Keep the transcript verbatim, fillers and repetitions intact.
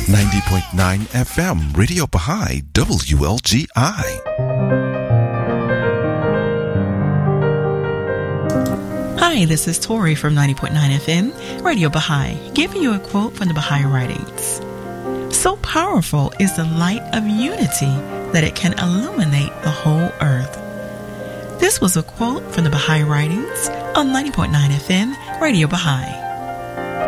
ninety point nine F M, Radio Baha'i, W L G I. Hi, this is Tori from ninety point nine F M, Radio Baha'i, giving you a quote from the Baha'i writings. So powerful is the light of unity that it can illuminate the whole earth. This was a quote from the Baha'i writings on ninety point nine F M, Radio Baha'i.